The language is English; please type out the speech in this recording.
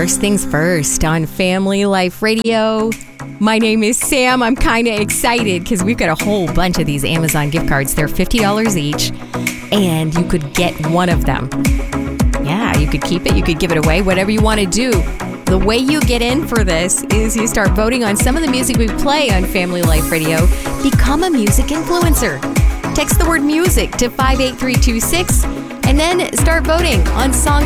First things first on Family Life Radio. My name is Sam. I'm kind of excited because we've got a whole bunch of these Amazon gift cards. They're $50 each, and you could get one of them. Yeah, you could keep it, you could give it away, whatever you want to do. The way you get in for this is you start voting on some of the music we play on Family Life Radio. Become a music influencer. Text the word music to 58326 and then start voting on songs